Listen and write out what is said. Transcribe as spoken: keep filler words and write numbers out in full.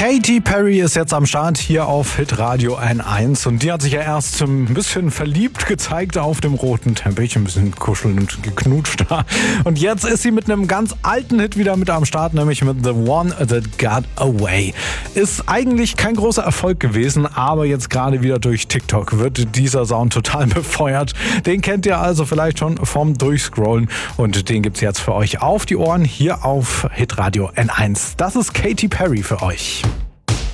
Katy Perry ist jetzt am Start hier auf Hitradio N eins und die hat sich ja erst ein bisschen verliebt gezeigt auf dem roten Teppich, ein bisschen kuscheln und geknutscht da. Und jetzt ist sie mit einem ganz alten Hit wieder mit am Start, nämlich mit The One That Got Away. Ist eigentlich kein großer Erfolg gewesen, aber jetzt gerade wieder durch TikTok wird dieser Sound total befeuert. Den kennt ihr also vielleicht schon vom Durchscrollen und den gibt's jetzt für euch auf die Ohren hier auf Hitradio N eins. Das ist Katy Perry für euch.